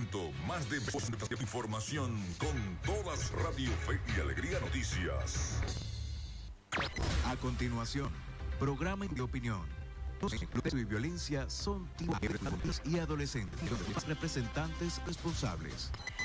momento, más de información con todas Radio Fe y Alegría Noticias. A continuación, programa de opinión. Los ejemplos de violencia son y adolescentes, donde los representantes responsables.